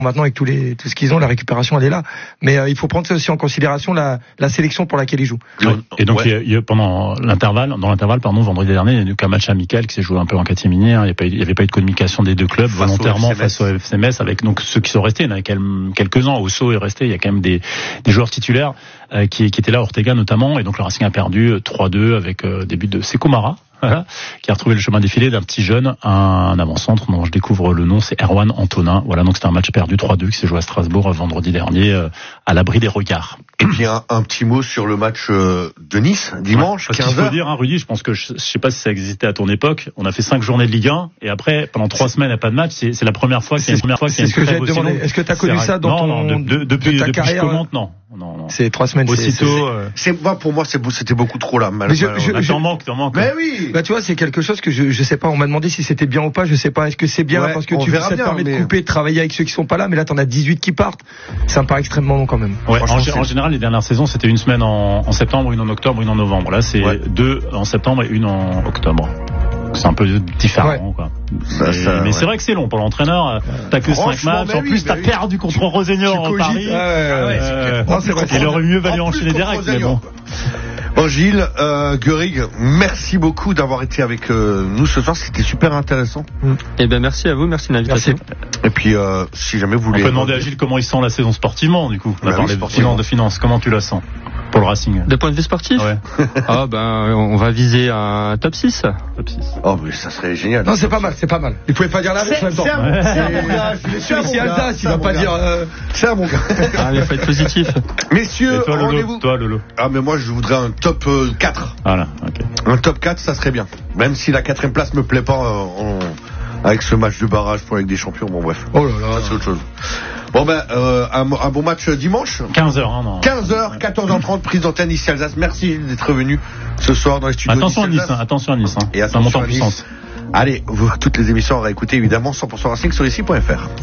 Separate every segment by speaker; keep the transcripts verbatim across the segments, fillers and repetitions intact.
Speaker 1: Maintenant, avec tous les, tout ce qu'ils ont, la récupération, elle est là. Mais euh, il faut prendre aussi en considération la, la sélection pour laquelle ils jouent.
Speaker 2: Ouais. Et donc,
Speaker 3: ouais.
Speaker 2: il y a, il y a, pendant l'intervalle, dans l'intervalle, pardon, vendredi dernier, il y a eu qu'un match amical qui s'est joué un peu en catimini. Hein. Il n'y avait pas eu de communication des deux clubs face volontairement face au F C Metz, avec donc ceux qui sont restés. Il y en a quelques-uns. Osso est resté. Il y a quand même des, des joueurs titulaires euh, qui, qui étaient là, Ortega notamment. Et donc, le Racing a perdu trois deux avec euh, des buts de Sekou Mara. Voilà, qui a retrouvé le chemin défilé d'un petit jeune, un avant-centre dont je découvre le nom, c'est Erwan Antonin. Voilà, donc c'était un match perdu trois deux qui s'est joué à Strasbourg vendredi dernier, euh, à l'abri des regards.
Speaker 3: Et puis un, un petit mot sur le match euh, de Nice, dimanche,
Speaker 2: ouais,
Speaker 3: quinze heures.
Speaker 2: Il faut dire, hein, Rudy, je pense que je, je sais pas si ça existait à ton époque, on a fait cinq journées de Ligue un, et après, pendant trois semaines, il n'y a pas de match, c'est, c'est la première fois qu'il y a une première fois qu'il y a une
Speaker 1: trêve aussi longue. C'est ce que j'allais te demander. Est-ce que tu as connu ça dans
Speaker 2: non,
Speaker 1: ton,
Speaker 2: non, de, de, depuis,
Speaker 1: de ta
Speaker 2: depuis
Speaker 1: carrière?
Speaker 2: que je commente, non. Non, non.
Speaker 1: C'est trois semaines.
Speaker 2: Aussitôt.
Speaker 1: C'est,
Speaker 2: euh...
Speaker 3: c'est, bah, pour moi, c'est, c'était beaucoup trop là.
Speaker 1: Mais je, je,
Speaker 2: ah,
Speaker 1: je,
Speaker 2: t'en manques, t'en manques.
Speaker 3: Mais oui.
Speaker 1: Bah, tu vois, c'est quelque chose que je, je sais pas. On m'a demandé si c'était bien ou pas. Je sais pas. Est-ce que c'est bien
Speaker 3: ouais,
Speaker 1: parce que tu ça te
Speaker 3: bien,
Speaker 1: permet
Speaker 3: mais...
Speaker 1: de couper, de travailler avec ceux qui sont pas là. Mais là, t'en as dix-huit qui partent. Ça me paraît extrêmement long quand même.
Speaker 2: Ouais, en, en général, les dernières saisons, c'était une semaine en, en septembre, une en octobre, une en novembre. Là, c'est ouais. deux en septembre et une en octobre. C'est un peu différent, ouais. quoi.
Speaker 3: Ça,
Speaker 2: mais
Speaker 3: ça,
Speaker 2: mais
Speaker 3: ouais.
Speaker 2: c'est vrai que c'est long pour l'entraîneur. T'as que cinq matchs. En plus, oui, t'as oui. perdu contre Rosénior en Paris.
Speaker 1: Ah ouais, ouais,
Speaker 2: euh,
Speaker 1: non, c'est vrai.
Speaker 2: Il aurait mieux valu enchaîner direct, mais bon.
Speaker 3: Bon, Gilles, euh, Guerig, merci beaucoup d'avoir été avec euh, nous ce soir. C'était super intéressant.
Speaker 4: Mm. Eh ben, merci à vous. Merci de l'invitation.
Speaker 3: Merci. Et puis, euh, si jamais vous voulez.
Speaker 2: On peut demander à Gilles comment il sent la saison sportivement, du coup. On a parlé de finance, de finance. Comment tu la sens? Pour le Racing.
Speaker 4: De point de vue sportif?
Speaker 2: Ouais.
Speaker 4: Ah, ben, on va viser un top six. Top six.
Speaker 3: Oh, mais ça serait génial.
Speaker 1: Non, c'est pas mal, c'est pas mal. Il pouvait pas dire la même en même temps.
Speaker 3: C'est un bon gars.
Speaker 1: C'est un bon gars. Il va pas dire, euh...
Speaker 3: c'est un bon gars.
Speaker 4: Ah, il faut être positif.
Speaker 3: Messieurs,
Speaker 2: et toi, Lolo,
Speaker 3: rendez-vous.
Speaker 2: Toi, Lolo.
Speaker 3: Ah, mais moi, je voudrais un top euh, quatre.
Speaker 2: Voilà, ok.
Speaker 3: Un top quatre, ça serait bien. Même si la quatrième place me plaît pas, euh, on... avec ce match de barrage pour avec des champions, bon, bref.
Speaker 1: Oh là là.
Speaker 3: Ça, c'est autre chose. Bon ben, euh, un, un bon match dimanche.
Speaker 2: quinze heures, hein, non.
Speaker 3: quinze heures, quatorze heures trente, prise d'antenne ici Alsace. Merci d'être venu ce soir dans les studios.
Speaker 2: Attention à Nice, hein, attention à Nice. Hein.
Speaker 3: Et attention à Nice. Allez, vous, toutes les émissions à réécouter évidemment cent pour cent Racing sur ici point f r.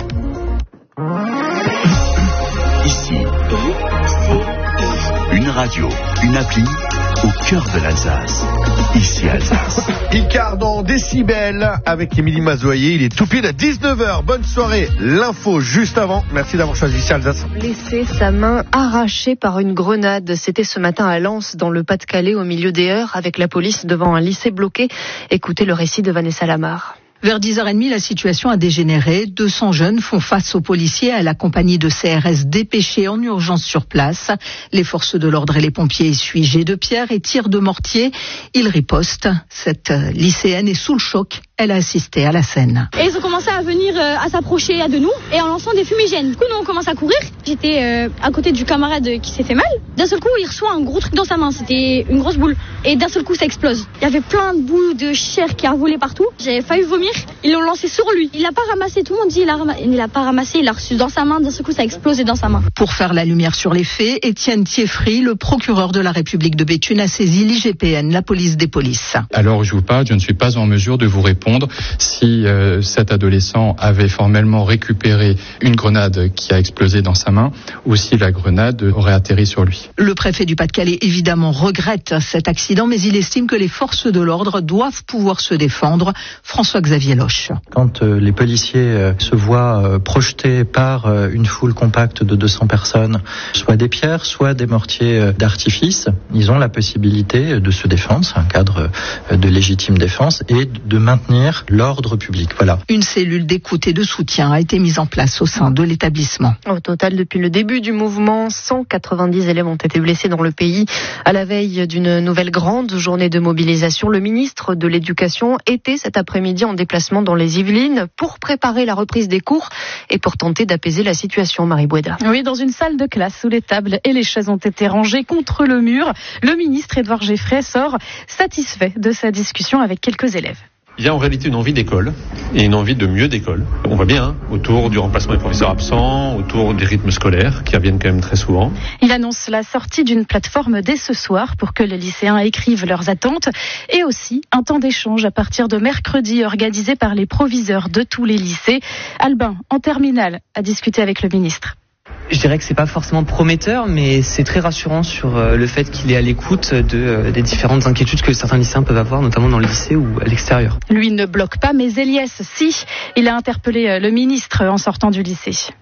Speaker 5: Ici, une radio, une appli au cœur de l'Alsace. Ici Alsace.
Speaker 3: Icard dans Décibel avec Émilie Mazoyer. Il est tout pile à dix-neuf heures. Bonne soirée. L'info juste avant. Merci d'avoir choisi ici Alsace.
Speaker 6: Laisser sa main arrachée par une grenade. C'était ce matin à Lens, dans le Pas-de-Calais, au milieu des heures, avec la police devant un lycée bloqué. Écoutez le récit de Vanessa Lamar.
Speaker 7: Vers dix heures trente, la situation a dégénéré. deux cents jeunes font face aux policiers à la compagnie de C R S dépêchés en urgence sur place. Les forces de l'ordre et les pompiers essuient jets de pierre et tirs de mortier. Ils ripostent. Cette lycéenne est sous le choc. Elle a assisté à la scène.
Speaker 8: Et ils ont commencé à venir, euh, à s'approcher de nous et en lançant des fumigènes. Du coup, nous, on commence à courir. J'étais euh, à côté du camarade qui s'est fait mal. D'un seul coup, il reçoit un gros truc dans sa main. C'était une grosse boule. Et d'un seul coup, ça explose. Il y avait plein de boules de chair qui a volé partout. J'ai failli vomir. Ils l'ont lancé sur lui. Il l'a pas ramassé. Tout le monde dit il a ramassé. Il l'a pas ramassé. Il l'a reçu dans sa main. D'un seul coup, ça a explosé dans sa main.
Speaker 7: Pour faire la lumière sur les faits, Étienne Thieffry, le procureur de la République de Béthune, a saisi l'I G P N, la police des polices.
Speaker 9: Alors, je vous parle, je ne suis pas en mesure de vous répondre si euh, cet adolescent avait formellement récupéré une grenade qui a explosé dans sa main ou si la grenade aurait atterri sur lui.
Speaker 7: Le préfet du Pas-de-Calais, évidemment, regrette cet accident, mais il estime que les forces de l'ordre doivent pouvoir se défendre. François-Xavier Loche.
Speaker 10: Quand euh, les policiers euh, se voient euh, projetés par euh, une foule compacte de deux cents personnes, soit des pierres, soit des mortiers euh, d'artifice, ils ont la possibilité de se défendre, c'est un cadre euh, de légitime défense, et de maintenir l'ordre public. Voilà.
Speaker 7: Une cellule d'écoute et de soutien a été mise en place au sein de l'établissement.
Speaker 6: Au total, depuis le début du mouvement, cent quatre-vingt-dix élèves ont été blessés dans le pays. À la veille d'une nouvelle grande journée de mobilisation, le ministre de l'Éducation était cet après-midi en déplacement dans les Yvelines pour préparer la reprise des cours et pour tenter d'apaiser la situation. Marie Boueda.
Speaker 11: Oui, dans une salle de classe où les tables et les chaises ont été rangées contre le mur, le ministre Édouard Geffray sort satisfait de sa discussion avec quelques élèves.
Speaker 12: Il y a en réalité une envie d'école et une envie de mieux d'école. On voit bien, hein, autour du remplacement des professeurs absents, autour des rythmes scolaires qui reviennent quand même très souvent.
Speaker 11: Il annonce la sortie d'une plateforme dès ce soir pour que les lycéens écrivent leurs attentes et aussi un temps d'échange à partir de mercredi organisé par les proviseurs de tous les lycées. Albin, en terminale, a discuté avec le ministre.
Speaker 13: Je dirais que c'est pas forcément prometteur, mais c'est très rassurant sur le fait qu'il est à l'écoute de, des différentes inquiétudes que certains lycéens peuvent avoir, notamment dans le lycée ou à l'extérieur.
Speaker 11: Lui ne bloque pas, mais Eliès, si, il a interpellé le ministre en sortant du lycée.